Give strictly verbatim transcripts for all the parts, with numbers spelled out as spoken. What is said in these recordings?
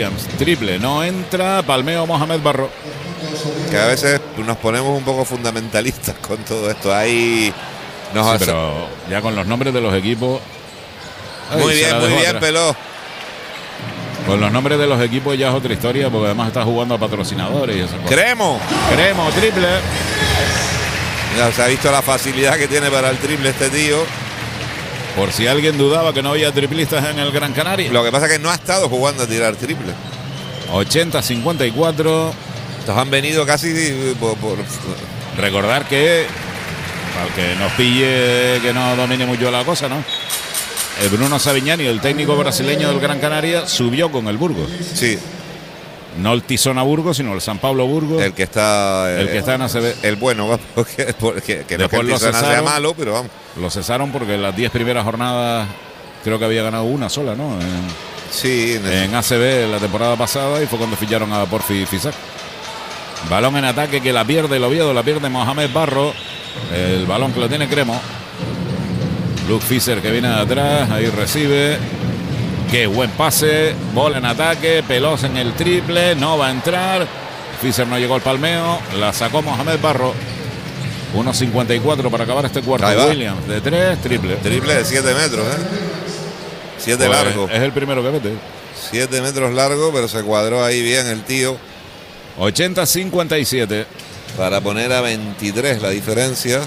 Triple, no entra, palmeo Mohamed Barro. Que a veces nos ponemos un poco fundamentalistas con todo esto. Ahí nos sí, hace... pero ya con los nombres de los equipos. Ay, muy bien, muy bien, atrás. Peló. Con los nombres de los equipos ya es otra historia, porque además está jugando a patrocinadores y esas cosas. Cremo. Cremo, triple. Ya se ha visto la facilidad que tiene para el triple este tío. Por si alguien dudaba que no había triplistas en el Gran Canaria. Lo que pasa es que no ha estado jugando a tirar triple. ochenta cincuenta y cuatro. Estos han venido casi por, por... Recordar que, al que nos pille, que no domine mucho la cosa, ¿no? El Bruno Savignani, el técnico brasileño del Gran Canaria, subió con el Burgos. Sí. No el Tizona Burgos, sino el San Pablo Burgos. El que está... El que está en A C B. El bueno, porque, porque que no es que el lo Tizona cesaron, sea malo, pero vamos. Lo cesaron porque en las diez primeras jornadas creo que había ganado una sola, ¿no? En, sí. En, en A C B la temporada pasada y fue cuando ficharon a Porfi Fisac. Balón en ataque que la pierde el Oviedo, la pierde Mohamed Barro. El balón que lo tiene Cremo. Luke Fischer que viene de atrás, ahí recibe. Qué buen pase, bola en ataque, Pelós en el triple, no va a entrar. Fischer no llegó al palmeo, la sacó Mohamed Barro. uno cincuenta y cuatro para acabar este cuarto. Williams de tres, triple. Triple de siete metros, ¿eh? siete pues largo. Es el primero que mete. siete metros largo, pero se cuadró ahí bien el tío. ochenta cincuenta y siete. Para poner a veintitrés la diferencia.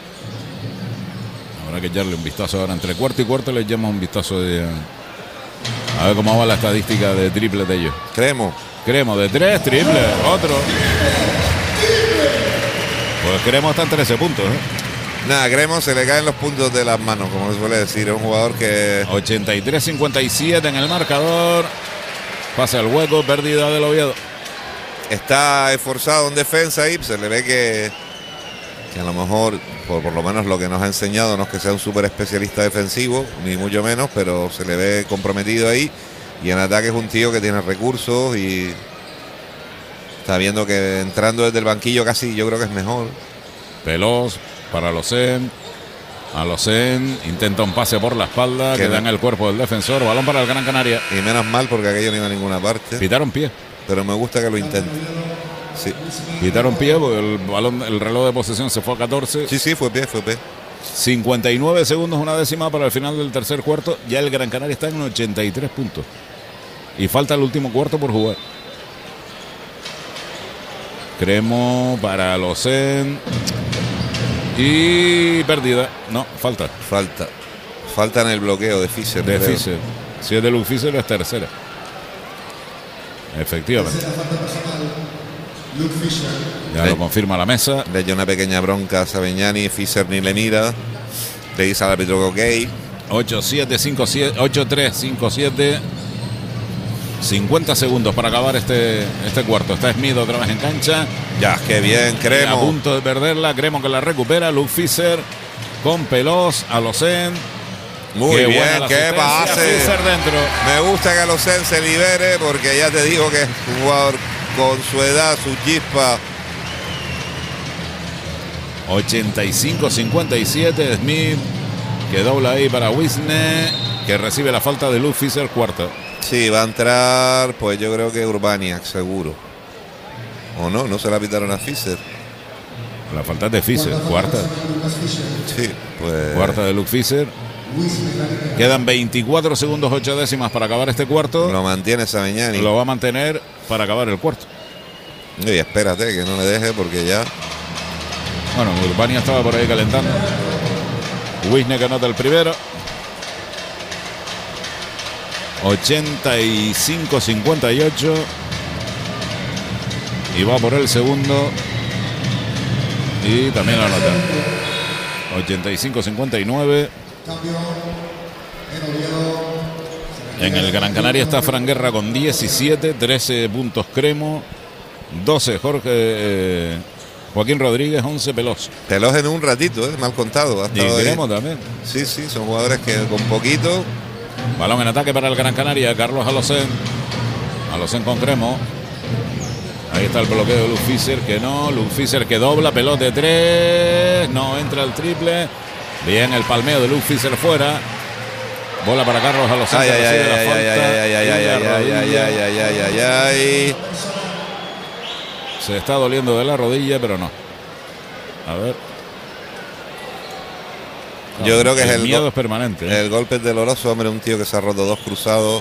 Habrá que echarle un vistazo ahora. Entre cuarto y cuarto le echamos un vistazo de... A ver cómo va la estadística de triple de ellos. Cremo. Cremo de tres, triple, otro. Pues Cremo está en trece puntos, ¿eh? Nada, Cremo se le caen los puntos de las manos, como se suele decir. Es un jugador que... ochenta y tres cincuenta y siete en el marcador. Pasa el hueco, pérdida del Oviedo. Está esforzado en defensa y se le ve que, que a lo mejor, por, por lo menos lo que nos ha enseñado, no es que sea un súper especialista defensivo, ni mucho menos, pero se le ve comprometido ahí. Y en ataque es un tío que tiene recursos y está viendo que entrando desde el banquillo casi yo creo que es mejor. Pelós para Losén. A Losén intenta un pase por la espalda, que da en el cuerpo del defensor. Balón para el Gran Canaria. Y menos mal porque aquello no iba a ninguna parte. Pitaron pie. Pero me gusta que lo intente. Sí. Quitaron pie porque el balón, el reloj de posesión se fue a catorce. Sí, sí, fue pie, fue pie. cincuenta y nueve segundos, una décima para el final del tercer cuarto. Ya el Gran Canaria está en ochenta y tres puntos. Y falta el último cuarto por jugar. Cremo para Losén. Y perdida. No, falta. Falta. Falta en el bloqueo de Fischer. De Fischer. Si es de Luke Fischer es tercera. Efectivamente. Ya le, lo confirma la mesa. Le dio una pequeña bronca a Savignani. Fischer ni le mira. Le dice al árbitro que ok. ocho siete cinco siete, ocho tres cinco siete. cincuenta segundos para acabar este, este cuarto. Está Smith otra vez en cancha. Ya, qué bien, Cremo. A punto de perderla. Cremo que la recupera. Luke Fischer con Pelós a Losén. Muy qué bien, qué pase. Dentro. Me gusta que Losén se libere porque ya te digo que es un jugador con su edad, su chispa. ochenta y cinco cincuenta y siete. Smith que dobla ahí para Wisne, que recibe la falta de Luke Fischer, cuarta. Sí, va a entrar, pues yo creo que Urbaniak, seguro. ¿O no? ¿No se la pitaron a Fischer? La falta es de Fischer, cuarta. Sí, pues... Cuarta de Luke Fischer. Quedan veinticuatro segundos, ocho décimas para acabar este cuarto. Lo mantiene Savignani. Lo va a mantener para acabar el cuarto. Y espérate que no le deje porque ya... Bueno, Urbania estaba por ahí calentando. Wisne que anota el primero. ochenta y cinco cincuenta y ocho. Y va por el segundo. Y también lo anota. ochenta y cinco cincuenta y nueve. En el Gran Canaria está Fran Guerra con diecisiete, trece puntos Cremo, doce Jorge eh, Joaquín Rodríguez, once Pelós. Pelós en un ratito, eh, mal contado. Ha y Cremo también. Sí, sí, son jugadores que con poquito. Balón en ataque para el Gran Canaria, Carlos Alocén. Alocén con Cremo. Ahí está el bloqueo de Luke Fischer, que no. Luke Fischer que dobla, pelota de tres. No entra el triple. Bien el palmeo de Luke Fischer fuera. Bola para Carlos Alocén. Ay, ay, ay, ay, ay, ay, ay, ay, ay, ay, ay, ay, ay, ay. Se está doliendo de la rodilla, pero no. A ver. Yo no, creo que el es el miedo go- es permanente. ¿eh? El golpe es doloroso, hombre, un tío que se ha roto dos cruzados.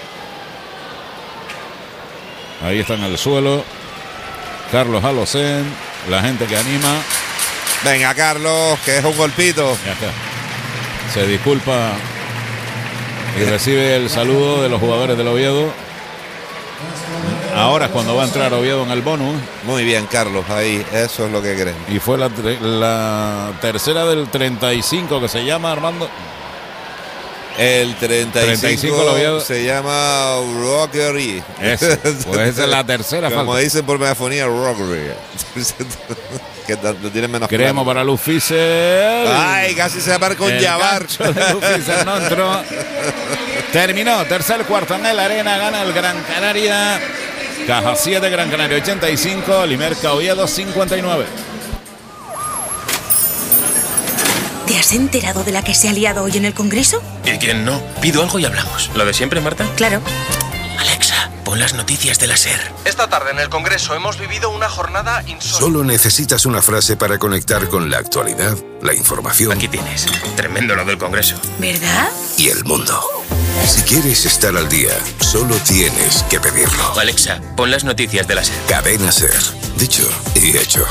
Ahí está en el suelo. Carlos Alocén, la gente que anima. Venga, Carlos, que es un golpito. Ya está. Se disculpa y recibe el saludo de los jugadores del Oviedo. Ahora es cuando va a entrar Oviedo en el bonus. Muy bien, Carlos, ahí, eso es lo que creen. Y fue la, la tercera del treinta y cinco que se llama, Armando. El treinta y cinco, treinta y cinco lo vio. se llama Rockery. Ese, pues esa es la tercera Como falta. dicen por megafonía, Rockery. Que lo tienen menos Creemos claro. para Luz Fischer. Ay, casi se aparca un El Yavar. gancho de Luz Fischer no entró. Terminó, tercer cuarto en el Arena, gana el Gran Canaria. Caja siete, Gran Canaria ochenta y cinco, Limerca Oviedo cincuenta y nueve. ¿Te has enterado de la que se ha liado hoy en el Congreso? ¿Y quién no? Pido algo y hablamos. ¿Lo de siempre, Marta? Claro. Alexa, pon las noticias de la SER. Esta tarde en el Congreso hemos vivido una jornada insólita. Solo necesitas una frase para conectar con la actualidad, la información Aquí tienes. Tremendo lo del Congreso. ¿Verdad? y el mundo. Si quieres estar al día, solo tienes que pedirlo. Alexa, pon las noticias de la SER. Cadena SER. Dicho y hecho.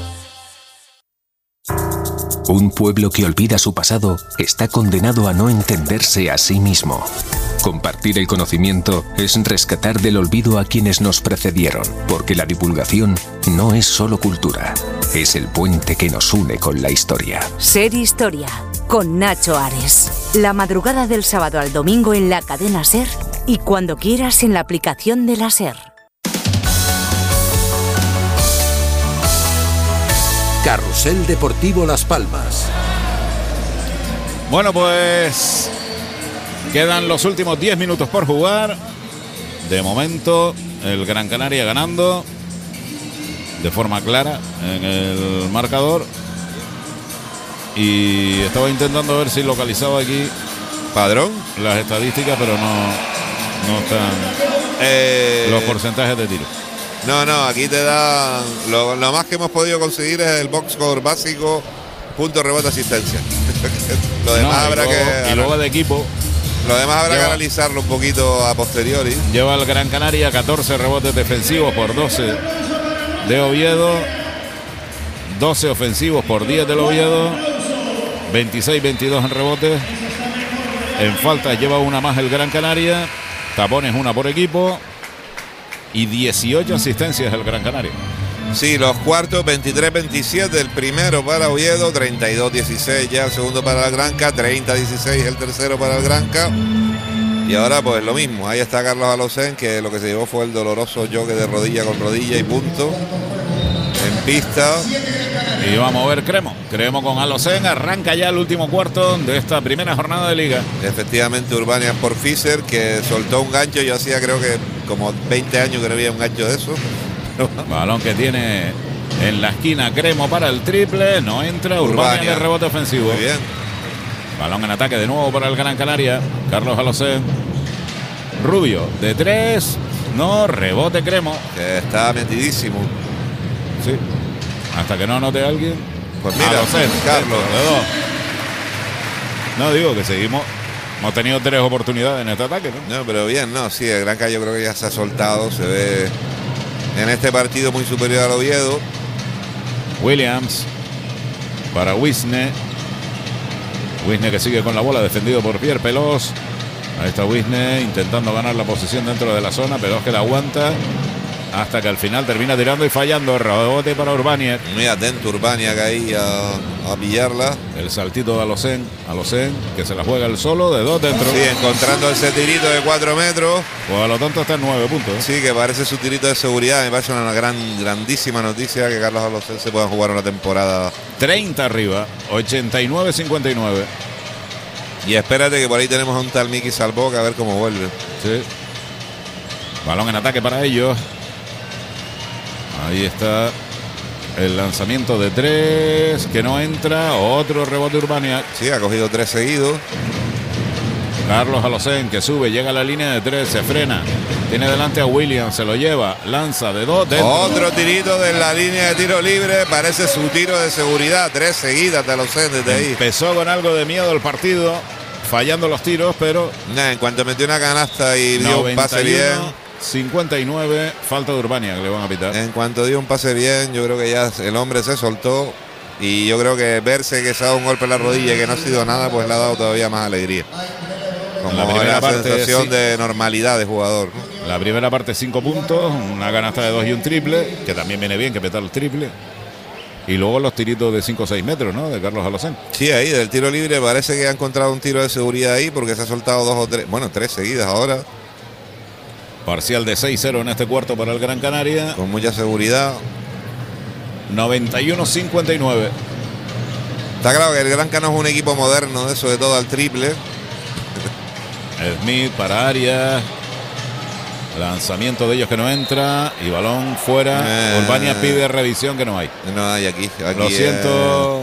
Un pueblo que olvida su pasado está condenado a no entenderse a sí mismo. Compartir el conocimiento es rescatar del olvido a quienes nos precedieron, porque la divulgación no es solo cultura, es el puente que nos une con la historia. Ser Historia, con Nacho Ares. La madrugada del sábado al domingo en la cadena SER y cuando quieras en la aplicación de la SER. Carrusel Deportivo Las Palmas. Bueno, pues quedan los últimos diez minutos por jugar. De momento, el Gran Canaria ganando de forma clara en el marcador. Y estaba intentando ver si localizaba aquí Padrón. las estadísticas, pero no, no están Eh, los porcentajes de tiro. No, no, aquí te dan. Lo, lo más que hemos podido conseguir es el box score básico, punto, rebote, asistencia. lo demás No, y habrá luego- que. y luego de equipo Lo demás habrá lleva- que analizarlo un poquito a posteriori. lleva el Gran Canaria catorce rebotes defensivos por doce de Oviedo, doce ofensivos por diez del Oviedo, veintiséis veintidós en rebotes. En faltas lleva una más el Gran Canaria, tapones una por equipo y dieciocho asistencias el Gran Canaria. Sí, los cuartos, veintitrés veintisiete, el primero para Oviedo, treinta y dos dieciséis ya el segundo para el Granca, treinta dieciséis el tercero para el Granca. Y ahora pues lo mismo, ahí está Carlos Alocén, que lo que se llevó fue el doloroso choque de rodilla con rodilla y punto. En pista. Y vamos a ver Cremo. Cremo con Alocén, arranca ya el último cuarto de esta primera jornada de liga. Efectivamente, Urbania por Fischer, que soltó un gancho. Yo hacía creo que como veinte años que no había un gancho de eso. Balón que tiene en la esquina Cremo para el triple, no entra. Urbania, Urbania. de rebote ofensivo. Muy bien. Balón en ataque de nuevo para el Gran Canaria. Carlos Alocén. Rubio de tres. No, rebote Cremo. Que está metidísimo. Sí. Hasta que no anote alguien. Pues mira, Alocén, Carlos. de dos. No, digo que seguimos. Hemos tenido tres oportunidades en este ataque, ¿no? No, pero bien, no, sí, el Granca yo creo que ya se ha soltado. Se ve en este partido muy superior al Oviedo. Williams para Wisne. Wisne que sigue con la bola, defendido por Pierre Pelós. Ahí está Wisne intentando ganar la posición dentro de la zona. Pelós que la aguanta hasta que al final termina tirando y fallando. Rebote para Urbania. Muy atento Urbania que ahí a, a pillarla. El saltito de Alocén. Alocén que se la juega el solo de dos dentro. Sí, encontrando ese tirito de cuatro metros. Pues a lo tonto está en nueve puntos. Sí, que parece su tirito de seguridad. Me parece una gran, grandísima noticia que Carlos Alocén se pueda jugar una temporada. treinta arriba. ochenta y nueve cincuenta y nueve. Y espérate que por ahí tenemos a un tal Miki Salvo, que a ver cómo vuelve. Sí. Balón en ataque para ellos. Ahí está el lanzamiento de tres que no entra. Otro rebote Urbania. Sí, ha cogido tres seguidos. Carlos Alocén, que sube, llega a la línea de tres, se frena. Tiene delante a Williams, se lo lleva, lanza de dos. Dentro. Otro tirito de la línea de tiro libre, parece su tiro de seguridad. Tres seguidas de Alocén desde ahí. Empezó con algo de miedo el partido, fallando los tiros, pero... Nah, en cuanto metió una canasta y dio un pase bien... cincuenta y nueve, falta de Urbania que le van a pitar. En cuanto dio un pase bien, yo creo que ya el hombre se soltó. Y yo creo que verse que se ha dado un golpe en la rodilla y que no ha sido nada, pues le ha dado todavía más alegría. Como la primera la parte, sensación sí. de normalidad de jugador, ¿no? La primera parte cinco puntos, una canasta de dos y un triple, que también viene bien que petar el triple. Y luego los tiritos de cinco o seis metros, ¿no? De Carlos Alocén. Sí, ahí del tiro libre parece que ha encontrado un tiro de seguridad ahí porque se ha soltado dos o tres, bueno, tres seguidas ahora. Parcial de seis cero en este cuarto para el Gran Canaria. Con mucha seguridad. noventa y uno cincuenta y nueve. Está claro que el Gran Canaria es un equipo moderno, eso de todo al triple. Smith para Arias. Lanzamiento de ellos que no entra. Y balón fuera. Eh, Urbania pide revisión que no hay. No hay aquí. aquí Lo siento. Eh,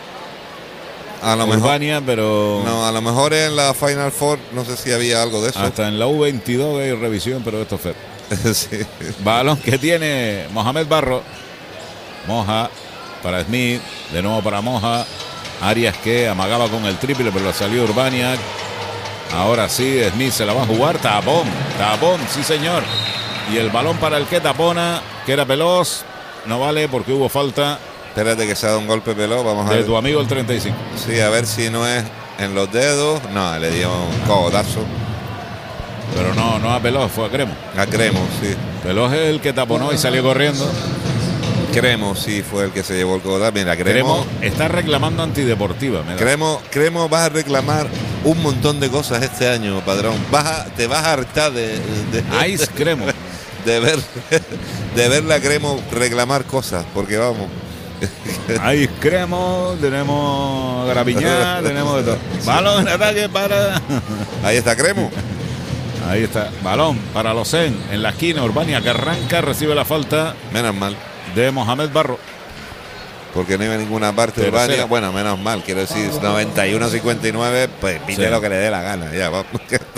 a lo Urbania, mejor, pero. No, a lo mejor en la Final Four no sé si había algo de eso. Hasta en la U veintidós hay revisión, pero esto es fair. Sí. Balón que tiene Mohamed Barro. Moja para Smith. De nuevo para Moja. Arias que amagaba con el triple, pero lo salió Urbania. Ahora sí, Smith se la va a jugar. Tapón, tapón, sí señor. Y el balón para el que tapona, que era Pelos. No vale porque hubo falta. Espérate que se ha dado un golpe Pelos. Vamos a de ver. tu amigo el treinta y cinco. Sí, a ver si no es en los dedos. No, le dio un cogotazo. Pero no, no a Pelos, fue a Cremo. A Cremo, sí. Pelos es el que taponó y salió corriendo. Cremo sí fue el que se llevó el cogotazo. Mira, Cremo Cremo, está reclamando antideportiva. me da. Cremo, Cremo, vas a reclamar un montón de cosas este año, padrón. Vas a, te vas a hartar de, de, Ice Cremo. de ver de verle a Cremo reclamar cosas, porque vamos. Ice Cremo, tenemos Grapiñá, tenemos de todo. Balón en ataque para. Ahí está Cremo. Ahí está. Balón para Locén en la esquina. Urbania que arranca, recibe la falta Menos mal, de Mohamed Barro. porque no iba a ninguna parte de Tercera. Urbania. Bueno, menos mal, quiero decir, noventa y uno cincuenta y nueve, pues pide Sí. lo que le dé la gana. Ya, vamos.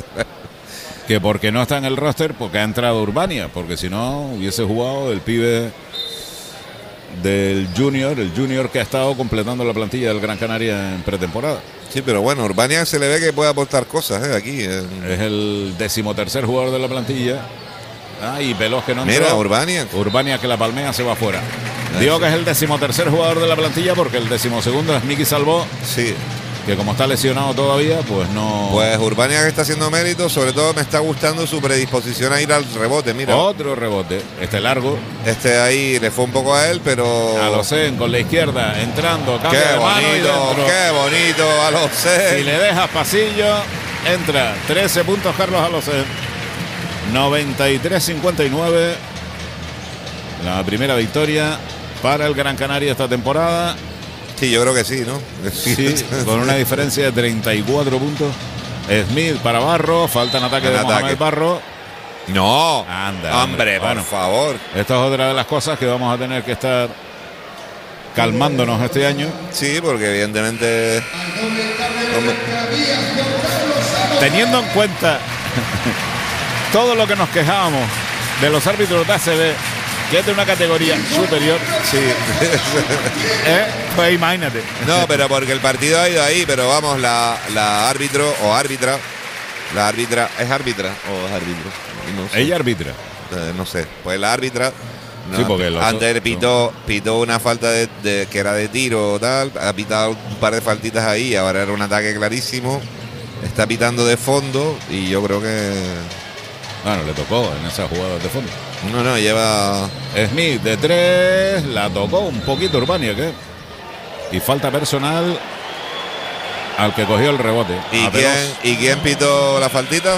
Que porque no está en el roster, porque ha entrado Urbania. Porque si no, hubiese jugado el pibe del Junior, el Junior que ha estado completando la plantilla del Gran Canaria en pretemporada. Sí, pero bueno, Urbania se le ve que puede aportar cosas, ¿eh? Aquí. eh. Es el decimotercer jugador de la plantilla. Ah, y Pelos que no entró. Mira, Urbania. Urbania que la palmea se va afuera. Digo que es el decimotercer jugador de la plantilla porque el decimosegundo es Miki Salvó, Sí. que como está lesionado todavía, pues no... Pues Urbania que está haciendo mérito, sobre todo me está gustando su predisposición a ir al rebote, mira. Otro rebote, este largo. Este ahí le fue un poco a él, pero... Alocén con la izquierda, entrando, Qué cambia de mano y bonito, dentro. qué bonito, Alocén. Si le dejas pasillo, entra. trece puntos Carlos Alocén. noventa y tres cincuenta y nueve. La primera victoria para el Gran Canaria esta temporada. Sí, yo creo que sí, ¿no? Sí, con una diferencia de treinta y cuatro puntos. Smith para Barro, falta en ataque En de ataque. Mohamed Barro. No, Anda, hombre, por bueno. favor. Esta es otra de las cosas que vamos a tener que estar calmándonos este año. Sí, porque evidentemente... Hombre, Teniendo en cuenta todo lo que nos quejábamos de los árbitros de A C B, que es de una categoría superior, sí. ¿eh? Pues imagínate. No, pero porque el partido ha ido ahí, pero vamos, la, la árbitro o árbitra, la árbitra, ¿es árbitra o es árbitro? No sé. Ella arbitra. Eh, no sé, pues la árbitra no, Sí, porque los antes otros- pitó, pitó una falta de, de- que era de tiro o tal, ha pitado un par de faltitas ahí, ahora era un ataque clarísimo, está pitando de fondo y yo creo que Bueno, le tocó en esas jugadas de fondo. no, no, lleva Smith de tres, la tocó un poquito Urbania, ¿qué? Y falta personal al que cogió el rebote. ¿Y A quién, Pelos. ¿Y quién pitó la faltita?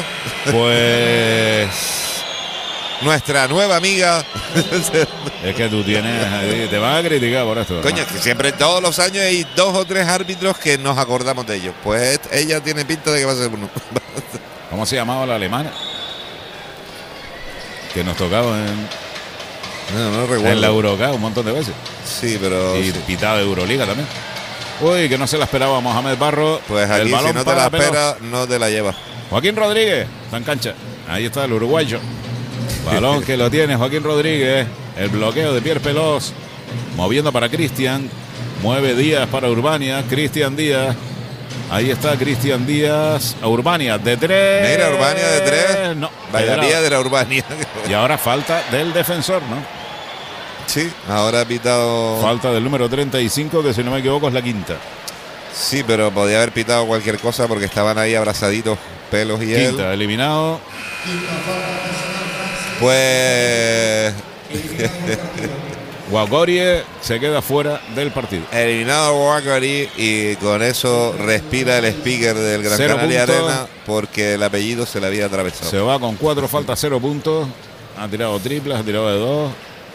Pues Nuestra nueva amiga. es que tú tienes, ahí, te van a criticar por esto. Coño, ¿no? que siempre todos los años hay dos o tres árbitros que nos acordamos de ellos. Pues ella tiene pinta de que va a ser uno. ¿Cómo se llamaba la alemana? Que nos tocaba en, No, no recuerdo. en la Eurocup un montón de veces. Sí, pero Y sí. pitado de Euroliga también. Uy, que no se la esperaba Mohamed Barro. Pues El aquí balón si no te para la Pelos. esperas, no te la llevas. Joaquín Rodríguez está en cancha. Ahí está el uruguayo. Balón que lo tiene Joaquín Rodríguez. El bloqueo de Pierre Pelos. Moviendo para Cristian. Mueve Díaz para Urbania. Cristian Díaz. Ahí está Cristian Díaz. A Urbania de tres. Mira, Urbania de tres. No. Vaya piedra, Urbania. Y ahora falta del defensor, ¿no? Sí, ahora ha pitado. Falta del número treinta y cinco, que si no me equivoco es la quinta. Sí, pero podía haber pitado cualquier cosa porque estaban ahí abrazaditos Pelos y él. Quinta, eliminado. Pues. Guagorie se queda fuera del partido. Eliminado Guagorie y con eso respira el speaker del Gran Cero Canaria puntos. Arena porque el apellido se le había atravesado. Se va con cuatro faltas, cero puntos. Ha tirado triples, ha tirado de dos.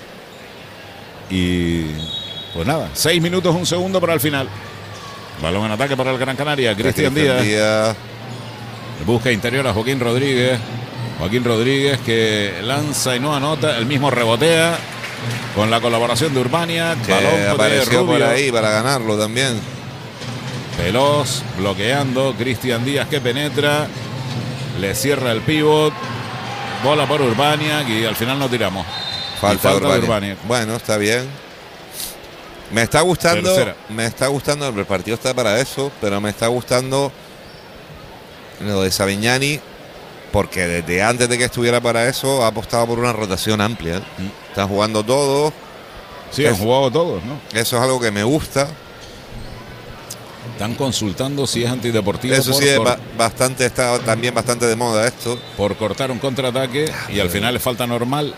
Y pues nada, seis minutos, un segundo para el final. Balón en ataque para el Gran Canaria. Cristian Díaz. Díaz. Busca interior a Joaquín Rodríguez. Joaquín Rodríguez que lanza y no anota. El mismo rebotea con la colaboración de Urbania. Que balón apareció por ahí para ganarlo también. Veloz bloqueando. Cristian Díaz que penetra. Le cierra el pívot. Bola por Urbania y al final no tiramos. Falta, falta Urbania. de Urbania. Bueno, está bien. Me está gustando. Tercera. Me está gustando. El partido está para eso, pero me está gustando lo de Savignani, porque desde antes de que estuviera para eso ha apostado por una rotación amplia. Mm. Están jugando todos. Sí, han jugado todos, ¿no? Eso es algo que me gusta. Están consultando si es antideportivo. Eso por sí, es cor- ba- bastante, está también bastante de moda esto. por cortar un contraataque y al final le falta normal.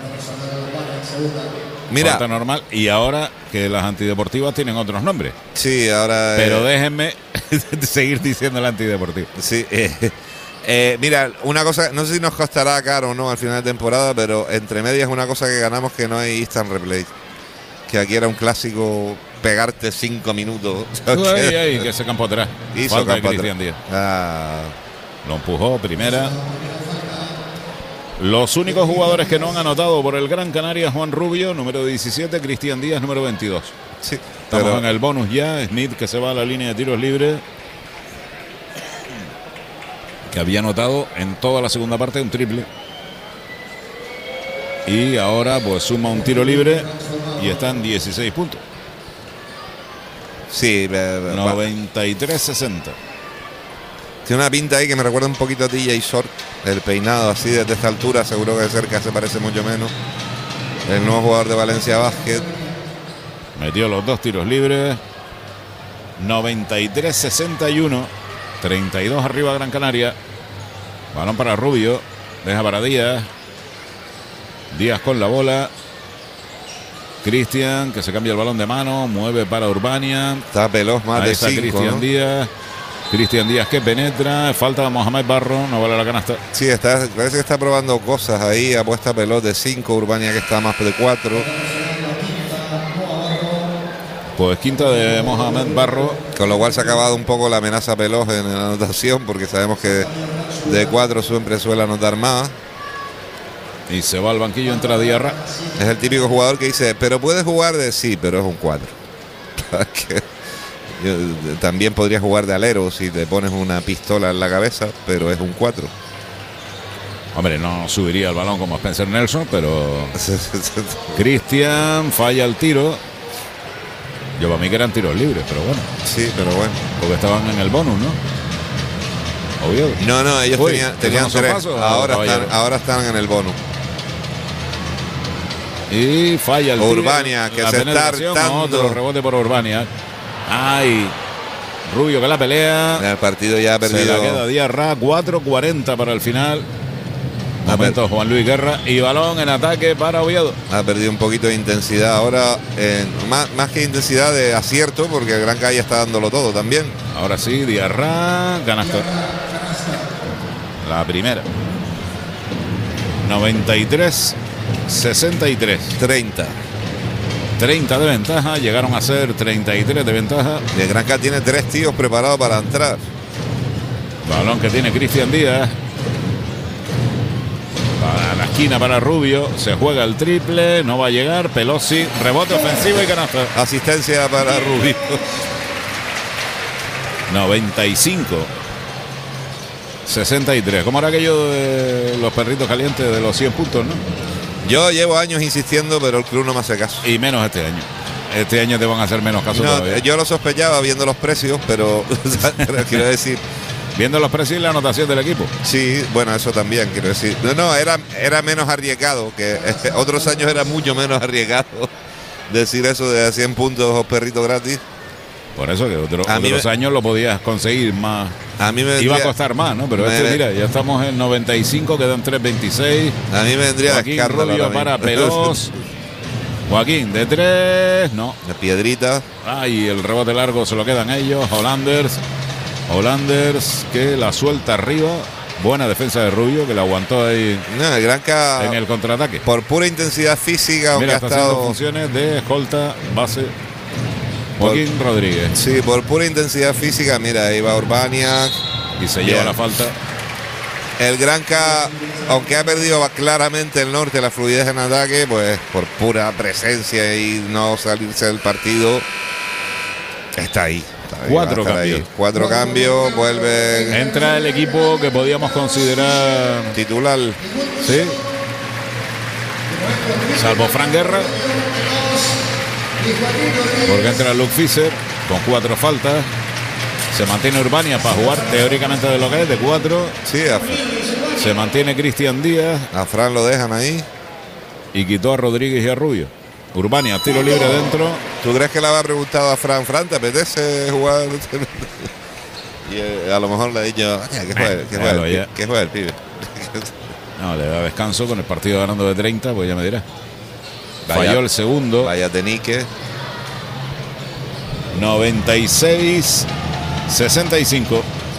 Mira, Falta normal y ahora que las antideportivas tienen otros nombres. sí, ahora. Pero eh, déjenme seguir diciendo el antideportivo. Sí, eh, eh, mira, una cosa, no sé si nos costará caro o no al final de temporada, pero entre medias una cosa que ganamos que no hay instant replay. Que aquí era un clásico pegarte cinco minutos. Ay, ay, que ese campo atrás. Hizo Falta de campo Cristian atrás. Díaz. Ah, Lo empujó, primera. Los únicos jugadores que no han anotado por el Gran Canaria, Juan Rubio, número diecisiete, Cristian Díaz, número veintidós. sí, Estamos pero en el bonus ya. Smith que se va a la línea de tiros libres. Que había anotado en toda la segunda parte un triple. Y ahora pues suma un tiro libre y están dieciséis puntos. sí, eh, va- noventa y tres sesenta. tiene una pinta ahí que me recuerda un poquito a D J Short. El peinado así desde esta altura, seguro que de cerca se parece mucho menos. El nuevo jugador de Valencia Basket. Metió los dos tiros libres. noventa y tres sesenta y uno. treinta y dos arriba Gran Canaria. Balón para Rubio. Deja para Díaz. Díaz con la bola. Cristian que se cambia el balón de mano. Mueve para Urbania. Está veloz más Ahí de está cinco, Cristian ¿no? Díaz. Cristian Díaz que penetra. Falta Mohamed Barro. No vale la canasta. Sí, está, parece que está probando cosas ahí. Apuesta pelota de cinco. Urbania que está más de cuatro. Pues quinta de Mohamed Barro. Con lo cual se ha acabado un poco la amenaza Pelos en la anotación, porque sabemos que de cuatro siempre suele anotar más. Y se va al banquillo, entra Diarra. Es el típico jugador que dice, pero puedes jugar de sí, pero es un cuatro. Que yo, también podría jugar de alero si te pones una pistola en la cabeza, pero es un cuatro. Hombre, no subiría el balón como Spencer Nelson, pero Cristian falla el tiro. Yo para mí que eran tiros libres, pero bueno, Sí, pero bueno. porque estaban en el bonus, ¿no? Obvio. No, no, ellos Uy, tenían, ¿esos tenían no son tres. pasos, Ahora caballero? están, ahora están en el bonus. Y falla el tiro. Urbania, que La se está penetración, hartando. otro rebote por Urbania. Ay, Rubio que la pelea. El partido ya ha Se la perdido. queda Diarra, cuatro cuarenta para el final. Ha Momento Juan Luis Guerra y balón en ataque para Oviedo. Ha perdido un poquito de intensidad. Ahora, eh, más, más que intensidad de acierto, porque el Gran Canaria está dándolo todo también. Ahora sí, Diarra, canasta. La primera. noventa y tres sesenta y tres. treinta. treinta de ventaja, llegaron a ser treinta y tres de ventaja. Y el Gran Canaria tiene tres tíos preparados para entrar. Balón que tiene Cristian Díaz. Para la esquina para Rubio. Se juega el triple. No va a llegar. Pelosi. Rebote ofensivo y canasta. Asistencia para Rubio. noventa y cinco sesenta y tres. ¿Cómo era aquello de los perritos calientes de los cien puntos, no? Yo llevo años insistiendo, pero el club no me hace caso. Y menos este año. Este año te van a hacer menos caso no, todavía. Yo lo sospechaba viendo los precios, pero, pero quiero decir... Viendo los precios y la anotación del equipo. Sí, bueno, eso también quiero decir. No, no, era, era menos arriesgado, que eh, otros años era mucho menos arriesgado decir eso de cien puntos o perritos gratis. Por eso que otro, a otros me, años lo podías conseguir más. A mí me vendría, iba a costar más, ¿no? Pero me, este, mira, ya estamos en noventa y cinco, quedan tres veintiséis. A mí me vendría Joaquín Rubio para Pelós. Joaquín de tres, no. La piedrita. Ah, y el rebote largo se lo quedan ellos. Hollanders. Hollanders que la suelta arriba. Buena defensa de Rubio, que la aguantó ahí. No, el Granca en el contraataque. Por pura intensidad física, aunque mira, ha está estado... haciendo funciones de escolta, base. Joaquín por, Rodríguez. Sí, por pura intensidad física, mira, ahí va Urbania. Y se Bien. lleva la falta. El Granca, aunque ha perdido claramente el norte, la fluidez en ataque, pues por pura presencia y no salirse del partido, está ahí. Está ahí Cuatro cambios. Ahí. Cuatro cambios, vuelve. Entra el equipo que podíamos considerar titular. Sí. Salvo Fran Guerra. Porque entra Luke Fisher con cuatro faltas. Se mantiene Urbania para jugar teóricamente de lo que es, de cuatro. Sí, a se mantiene Cristian Díaz. A Fran lo dejan ahí. Y quitó a Rodríguez y a Rubio. Urbania, tiro libre dentro. ¿Tú crees que le habrá preguntado a Fran, Fran, ¿te apetece jugar? Y eh, a lo mejor le ha dicho, ¿qué juega, ¿qué juega, el, ¿qué, ¿qué juega el pibe? No, le da descanso con el partido ganando de treinta, pues ya me dirás. Vaya, falló el segundo. Vaya tenique. noventa y seis sesenta y cinco.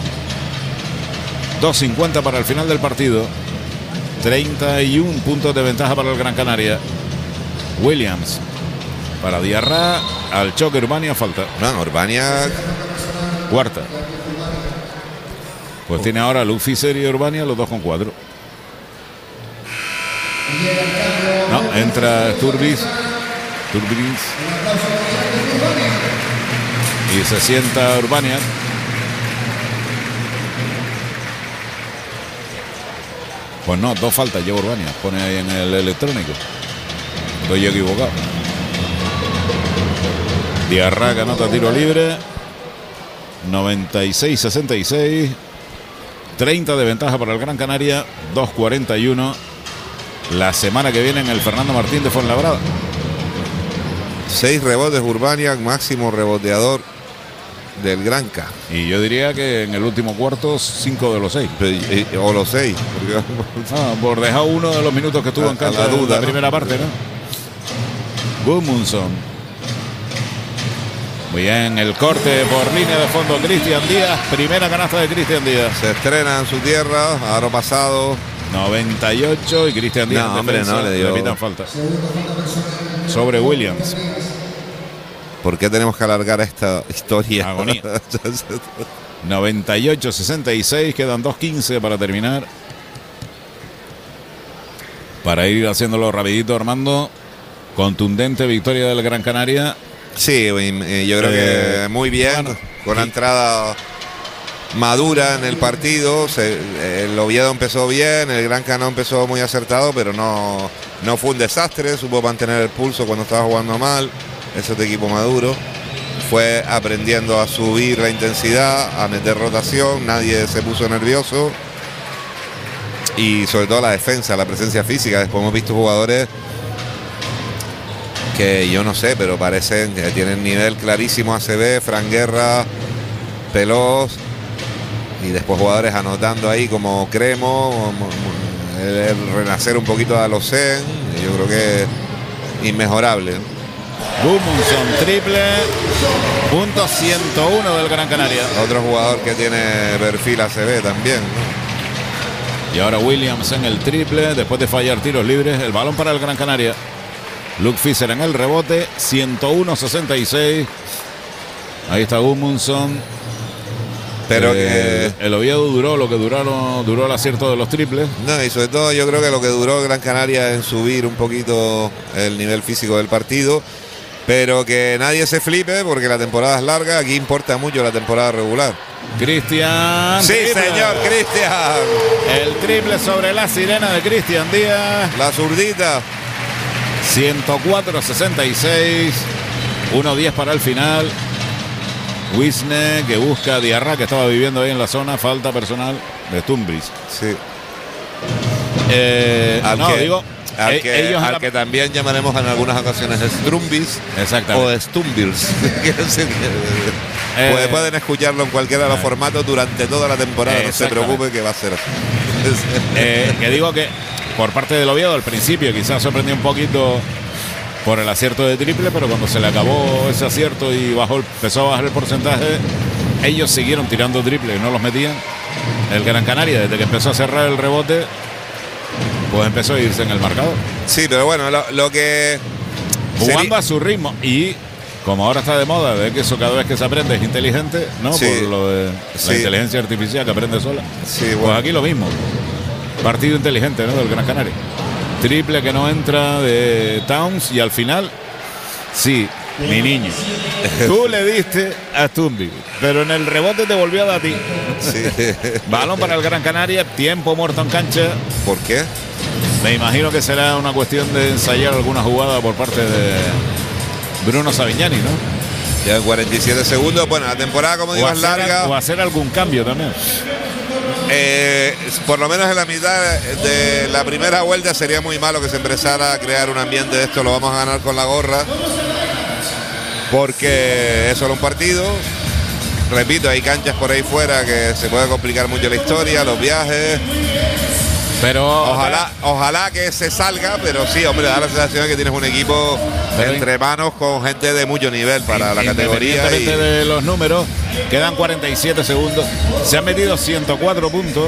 dos cincuenta para el final del partido. treinta y uno puntos de ventaja para el Gran Canaria. Williams para Diarra. Al choque Urbania, falta. No, Urbania. Cuarta. Pues oh. tiene ahora Luke Fisher y Urbania, los dos con cuatro. No, entra Turbis. Turbis. Y se sienta Urbania. Pues no, dos faltas lleva Urbania. Pone ahí en el electrónico. Estoy equivocado. Diarra que anota tiro libre. noventa y seis sesenta y seis. treinta de ventaja para el Gran Canaria. dos cuarenta y uno. La semana que viene en el Fernando Martín de Fuenlabrada. Seis rebotes Urbania, máximo reboteador del Granca. Y yo diría que en el último cuarto, cinco de los seis. O los seis. Ah, por dejar uno de los minutos que estuvo a, en cancha la, duda, la ¿no? primera parte, ¿no? Gudmundsson. Muy bien, el corte por línea de fondo, Cristian Díaz. Primera canasta de Cristian Díaz. Se estrena en su tierra, aro pasado. noventa y ocho y Cristian Díaz. No, hombre, no, le dio. Le pitan falta. Sobre Williams. ¿Por qué tenemos que alargar esta historia? Agonía. noventa y ocho sesenta y seis, quedan dos quince para terminar. Para ir haciéndolo rapidito, Armando. Contundente victoria del Gran Canaria. Sí, yo creo eh, que muy bien. Bueno, con la entrada madura en el partido. Se, el Oviedo empezó bien, el Gran Canaria empezó muy acertado, pero no, no fue un desastre. Supo mantener el pulso cuando estaba jugando mal. Ese es de equipo maduro. Fue aprendiendo a subir la intensidad, a meter rotación. Nadie se puso nervioso. Y sobre todo la defensa, la presencia física. Después hemos visto jugadores que yo no sé, pero parecen que tienen nivel clarísimo. A C B, Fran Guerra, Pelós, y después jugadores anotando ahí como Cremo, el, el renacer un poquito a los Zen. Yo creo que inmejorable. Gudmundsson, triple, punto ciento uno del Gran Canaria. Otro jugador que tiene perfil A C B también, ¿no? Y ahora Williams en el triple, después de fallar tiros libres, el balón para el Gran Canaria. Luke Fisher en el rebote, ciento uno sesenta y seis. Ahí está Gudmundsson. Pero eh, que el Oviedo duró lo que duraron, duró el acierto de los triples. No, y sobre todo yo creo que lo que duró Gran Canaria en subir un poquito el nivel físico del partido. Pero que nadie se flipe porque la temporada es larga. Aquí importa mucho la temporada regular. Cristian. Sí, triple. señor, Cristian. El triple sobre la sirena de Cristian Díaz. La zurdita. ciento cuatro a sesenta y seis. uno diez para el final. Wisne que busca a Diarra, que estaba viviendo ahí en la zona. Falta personal de Stumbris. Sí. Eh, al no, que, digo, al, eh, que, ellos al la... que también llamaremos en algunas ocasiones Strumbis o Stumbirs. eh, pues pueden escucharlo en cualquiera de los eh, formatos durante toda la temporada. No se preocupe que va a ser así. eh, que digo que por parte del Oviedo al principio quizás sorprendió un poquito por el acierto de triple, pero cuando se le acabó ese acierto y bajó, empezó a bajar el porcentaje, ellos siguieron tirando triple y no los metían. El Gran Canaria, desde que empezó a cerrar el rebote, pues empezó a irse en el marcador. Sí, pero bueno, lo, lo que... Jugando sería... a su ritmo. Y como ahora está de moda, de que eso cada vez que se aprende es inteligente, ¿no? Sí. Por lo de sí. la inteligencia artificial que aprende sola. Sí, bueno. Pues aquí lo mismo. Partido inteligente, ¿no? Del Gran Canaria. Triple que no entra de Towns y al final, sí, mi niño, tú le diste a Stumby, pero en el rebote te volvió a dar a ti. Sí. Balón para el Gran Canaria, tiempo muerto en cancha. ¿Por qué? Me imagino que será una cuestión de ensayar alguna jugada por parte de Bruno Savignani, ¿no? Ya en cuarenta y siete segundos. Bueno, la temporada, como digo, es larga. O hacer algún cambio también. Eh, por lo menos en la mitad de la primera vuelta sería muy malo que se empezara a crear un ambiente de esto. Lo vamos a ganar con la gorra, porque es solo un partido. Repito, hay canchas por ahí fuera que se puede complicar mucho la historia, los viajes. Pero ojalá, ojalá que se salga, pero sí, hombre, da la sensación de que tienes un equipo entre manos con gente de mucho nivel para la categoría. Independientemente y... de los números, quedan cuarenta y siete segundos. Se han metido ciento cuatro puntos.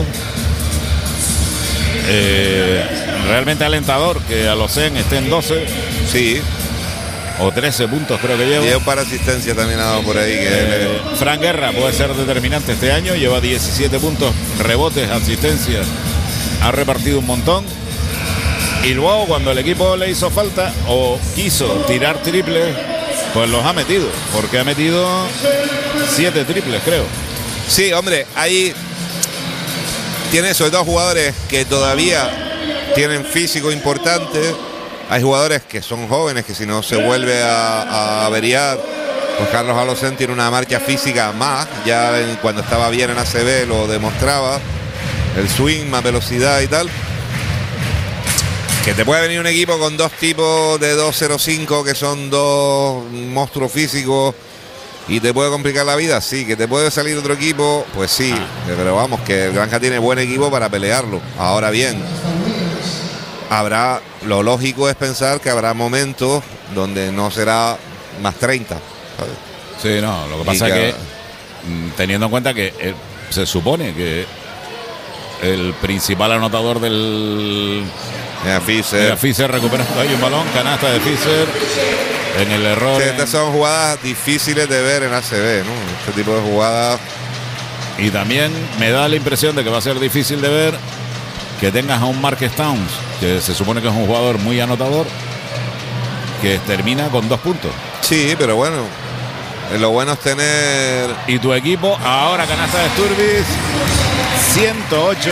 Eh, realmente alentador que a los C E N estén doce. Sí. O trece puntos creo que lleva. Y un par de asistencias también ha dado por ahí. Que eh, le... Fran Guerra puede ser determinante este año. Lleva diecisiete puntos, rebotes, asistencias. Ha repartido un montón. Y luego cuando el equipo le hizo falta o quiso tirar triples, pues los ha metido. Porque ha metido siete triples, creo. Sí, hombre, ahí tiene sobre todo jugadores que todavía tienen físico importante. Hay jugadores que son jóvenes que si no se vuelve a, a averiar, pues Carlos Alocén tiene una marcha física más. Ya en, cuando estaba bien en A C B lo demostraba. El swing, más velocidad y tal. Que te puede venir un equipo con dos tipos de dos cero cinco que son dos monstruos físicos y te puede complicar la vida. Sí, que te puede salir otro equipo, pues sí. Ah. Pero vamos, que el Granja tiene buen equipo para pelearlo. Ahora bien, habrá, lo lógico es pensar que habrá momentos donde no será más treinta, ¿sabes? Sí, no, lo que pasa que, es que teniendo en cuenta que eh, se supone que el principal anotador del Fischer Fischer recupera hay un balón, canasta de Fischer en el error. Sí, estas son jugadas difíciles de ver en A C B, ¿no? Este tipo de jugadas. Y también me da la impresión de que va a ser difícil de ver que tengas a un Marques Towns, que se supone que es un jugador muy anotador, que termina con dos puntos. Sí, pero bueno, lo bueno es tener... Y tu equipo, ahora canasta de Sturbis, ciento ocho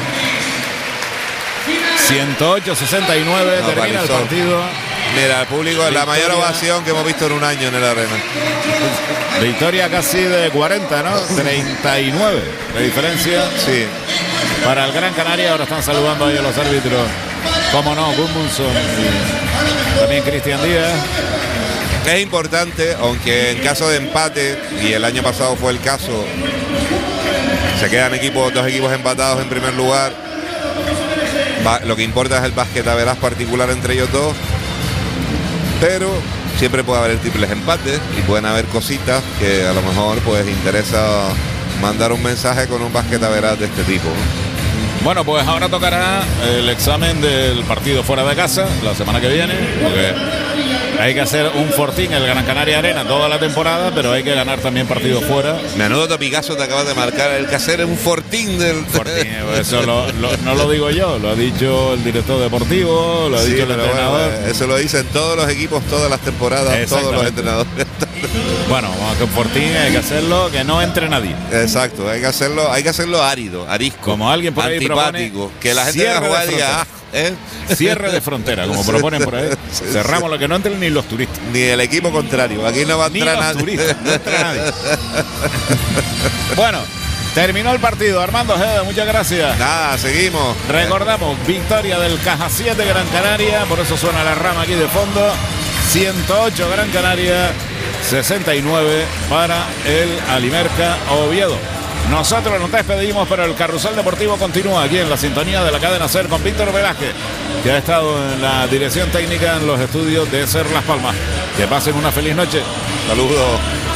ciento ocho sesenta y nueve, no, termina el partido. Mira, el público es la mayor ovación que hemos visto en un año en el Arena. Victoria casi de cuarenta, ¿no? treinta y nueve de diferencia. Sí. Para el Gran Canaria. Ahora están saludando ahí a los árbitros. Cómo no, Gudmundsson y también Cristian Díaz. Es importante, aunque en caso de empate, y el año pasado fue el caso, se quedan equipos, dos equipos empatados en primer lugar. Va, lo que importa es el basquetaveraz particular entre ellos dos. Pero siempre puede haber triples empates y pueden haber cositas que a lo mejor pues interesa mandar un mensaje con un basquetaveraz de este tipo, ¿no? Bueno, pues ahora tocará el examen del partido fuera de casa la semana que viene, porque Hay que hacer un fortín en el Gran Canaria Arena toda la temporada, pero hay que ganar también partidos fuera. Menudo topicazo te acabas de marcar. El que hacer es un fortín del... Fortín, eso lo, lo, no lo digo yo, lo ha dicho el director deportivo, lo ha sí, dicho el entrenador. Bueno, eso lo dicen todos los equipos, todas las temporadas, todos los entrenadores. Bueno, vamos con fortín, hay que hacerlo que no entre nadie. Exacto, hay que hacerlo, hay que hacerlo árido, arisco. Como alguien por ahí antipático, propone, que la gente de jugar diga, ¿eh? Cierre de frontera, como proponen por ahí. Sí, Cerramos sí. lo que no entren ni los turistas. Ni el equipo contrario. Aquí no va a entrar ni los nadie. turistas, no entra nadie. Bueno, terminó el partido. Armando Ojeda, muchas gracias. Nada, seguimos. Recordamos, victoria del Caja siete Gran Canaria, por eso suena la rama aquí de fondo. ciento ocho Gran Canaria, sesenta y nueve para el Alimerca Oviedo. Nosotros nos despedimos, pero el carrusel deportivo continúa aquí en la sintonía de la cadena SER con Víctor Velázquez, que ha estado en la dirección técnica en los estudios de SER Las Palmas. Que pasen una feliz noche. Saludos.